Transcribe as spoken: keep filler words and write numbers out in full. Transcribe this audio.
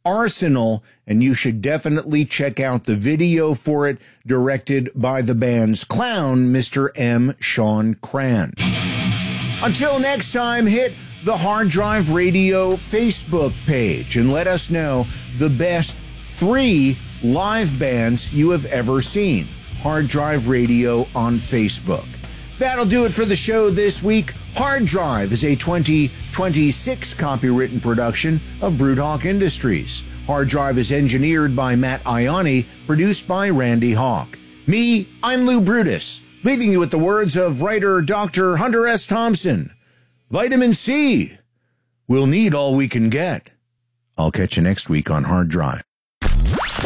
Arsenal, and you should definitely check out the video for it, directed by the band's clown, Mister M. Sean Cran. Until next time, hit the Hard Drive Radio Facebook page and let us know the best three live bands you have ever seen. Hard Drive Radio on Facebook. That'll do it for the show this week. Hard Drive is a twenty twenty-six copywritten production of Broodhawk Industries. Hard Drive is engineered by Matt Ioni, produced by Randy Hawk. Me, I'm Lou Brutus, leaving you with the words of writer Doctor Hunter S. Thompson. Vitamin C. We'll need all we can get. I'll catch you next week on Hard Drive.